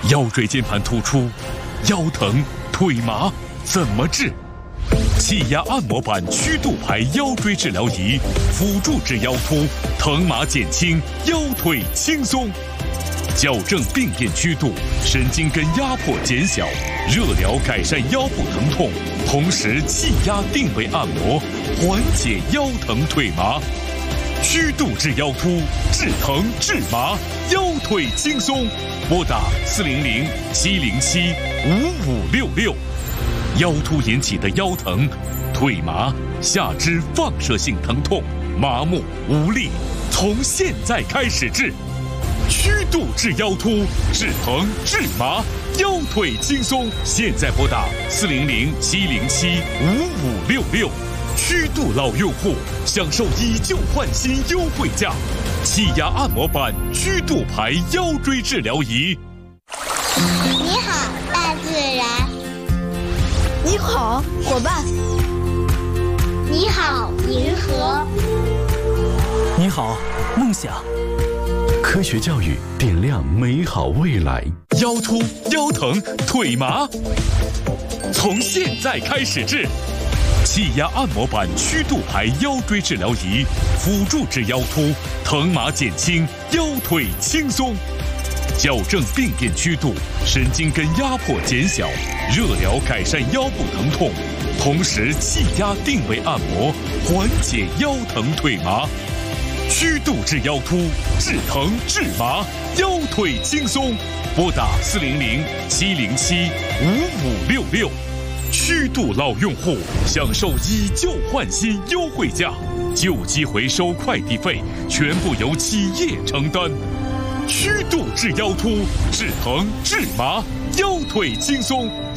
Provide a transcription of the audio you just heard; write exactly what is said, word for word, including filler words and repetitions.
腰椎间盘突出、腰疼、腿麻怎么治？气压按摩板曲度排腰椎治疗仪，辅助治腰突，疼麻减轻，腰腿轻松。矫正病变曲度，神经根压迫减小，热疗改善腰部疼痛，同时气压定位按摩，缓解腰疼腿麻。曲度治腰突，治疼治麻，腰腿轻松。拨打四零零七零七五五六六。腰突引起的腰疼、腿麻、下肢放射性疼痛、麻木无力，从现在开始治。曲度治腰突，治疼治麻，腰腿轻松。现在拨打四零零七零七五五六六。曲度老用户享受以旧换新优惠价，气压按摩板曲度排腰椎治疗仪。 你好，大自然。 你好，伙伴。 你好，银河。 你好，梦想。 科学教育点亮美好未来。 腰突、腰疼、腿麻，从现在开始治。气压按摩板曲度排腰椎治疗仪，辅助治腰突，疼麻减轻，腰腿轻松。矫正病变曲度，神经根压迫减小，热疗改善腰部疼痛，同时气压定位按摩，缓解腰疼腿麻。曲度治腰突，治疼治麻，腰腿轻松。拨打四零零七零七五五六六。曲度老用户享受以旧换新优惠价，旧机回收快递费全部由企业承担。曲度治腰突，治疼治麻，腰腿轻松。